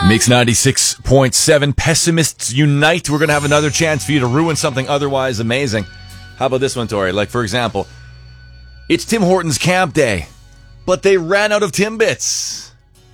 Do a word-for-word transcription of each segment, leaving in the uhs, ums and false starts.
Mix ninety-six point seven, Pessimists Unite. We're going to have another chance for you to ruin something otherwise amazing. How about this one, Tori? Like, for example, it's Tim Hortons Camp Day, but they ran out of Timbits.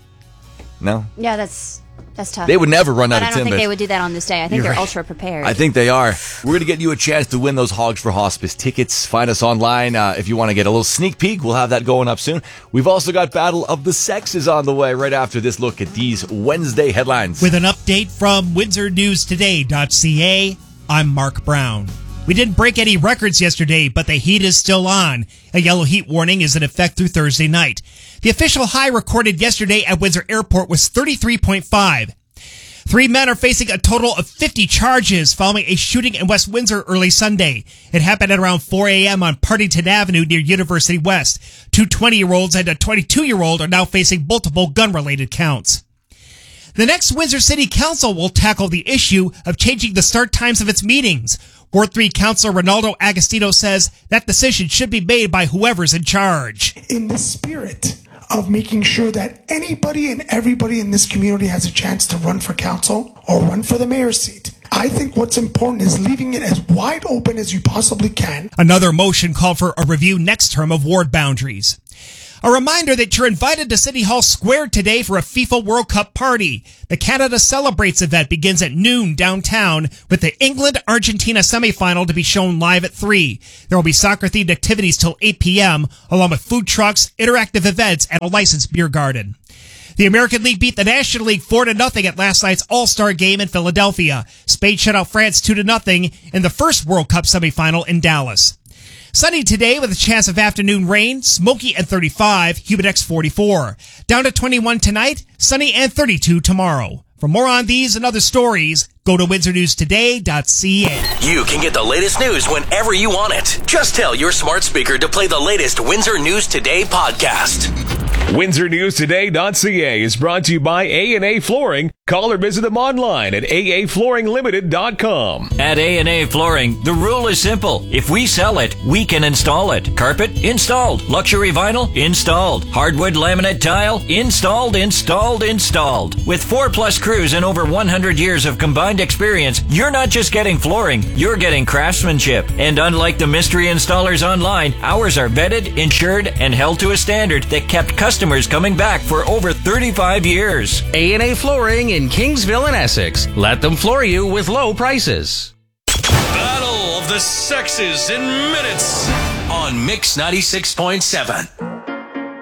No? Yeah, that's that's tough. They would never run but out of Timbits. I don't think they would do that on this day. I think You're they're right. ultra prepared. I think they are. We're going to get you a chance to win those Hogs for Hospice tickets. Find us online uh, if you want to get a little sneak peek. We'll have that going up soon. We've also got Battle of the Sexes on the way right after this look at these Wednesday headlines. With an update from Windsor News Today dot C A, I'm Mark Brown. We didn't break any records yesterday, but the heat is still on. A yellow heat warning is in effect through Thursday night. The official high recorded yesterday at Windsor Airport was thirty-three point five. Three men are facing a total of fifty charges following a shooting in West Windsor early Sunday. It happened at around four a.m. on Partington Avenue near University West. Two twenty-year-olds and a twenty-two-year-old are now facing multiple gun-related counts. The next Windsor City Council will tackle the issue of changing the start times of its meetings. Ward three Councillor Ronaldo Agostino says that decision should be made by whoever's in charge. In the spirit of making sure that anybody and everybody in this community has a chance to run for council or run for the mayor's seat, I think what's important is leaving it as wide open as you possibly can. Another motion called for a review next term of ward boundaries. A reminder that you're invited to City Hall Square today for a FIFA World Cup party. The Canada Celebrates event begins at noon downtown with the England-Argentina semifinal to be shown live at three. There will be soccer-themed activities till eight p.m., along with food trucks, interactive events, and a licensed beer garden. The American League beat the National League four to nothing at last night's All-Star game in Philadelphia. Spain shut out France two to nothing in the first World Cup semifinal in Dallas. Sunny today with a chance of afternoon rain, smoky at thirty-five, humidex forty-four. Down to twenty-one tonight, sunny and thirty-two tomorrow. For more on these and other stories, go to Windsor News Today dot C A. You can get the latest news whenever you want it. Just tell your smart speaker to play the latest Windsor News Today podcast. Windsor News Today dot C A is brought to you by A and A Flooring. Call or visit them online at A A Flooring Limited dot com. At A and A Flooring, the rule is simple. If we sell it, we can install it. Carpet? Installed. Luxury vinyl? Installed. Hardwood laminate tile? Installed, installed, installed. With four plus crews and over one hundred years of combined experience, you're not just getting flooring, you're getting craftsmanship. And unlike the mystery installers online, ours are vetted, insured, and held to a standard that kept customers coming back for over thirty-five years. A and A Flooring in Kingsville and Essex. Let them floor you with low prices. Battle of the Sexes in minutes on Mix ninety-six point seven.